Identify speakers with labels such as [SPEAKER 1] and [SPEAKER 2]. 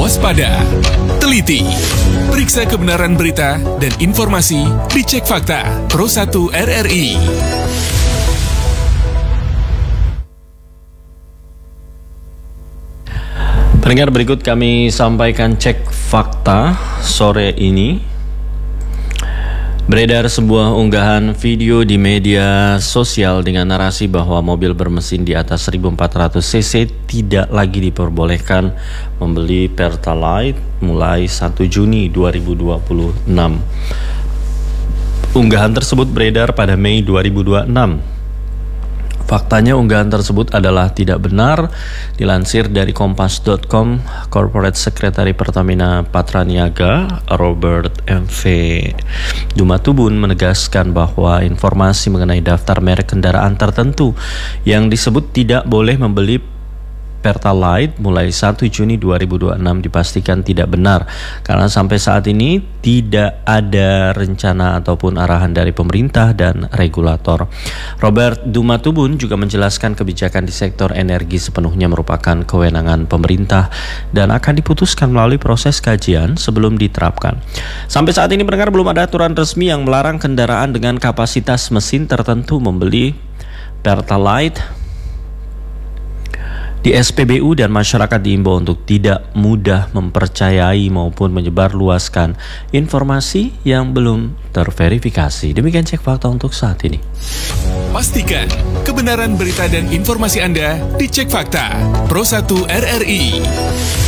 [SPEAKER 1] waspada, teliti, periksa kebenaran berita dan informasi di Cek Fakta Pro 1 RRI.
[SPEAKER 2] Pendengar, berikut kami sampaikan Cek Fakta sore ini. Beredar sebuah unggahan video di media sosial dengan narasi bahwa mobil bermesin di atas 1400 cc tidak lagi diperbolehkan membeli Pertalite mulai 1 Juni 2026. Unggahan tersebut beredar pada Mei 2026. Faktanya unggahan tersebut adalah tidak benar. Dilansir dari kompas.com, Corporate Secretary Pertamina Patraniaga, Robert M.V. Dumatubun menegaskan bahwa informasi mengenai daftar merek kendaraan tertentu yang disebut tidak boleh membeli Pertalite mulai 1 Juni 2026 dipastikan tidak benar karena sampai saat ini tidak ada rencana ataupun arahan dari pemerintah dan regulator. Robert Dumatubun juga menjelaskan kebijakan di sektor energi sepenuhnya merupakan kewenangan pemerintah dan akan diputuskan melalui proses kajian sebelum diterapkan. Sampai saat ini pendengar, belum ada aturan resmi yang melarang kendaraan dengan kapasitas mesin tertentu membeli Pertalite di SPBU, dan masyarakat diimbau untuk tidak mudah mempercayai maupun menyebarluaskan informasi yang belum terverifikasi. Demikian Cek Fakta untuk saat ini.
[SPEAKER 1] Pastikan kebenaran berita dan informasi Anda di Cek Fakta Pro 1 RRI.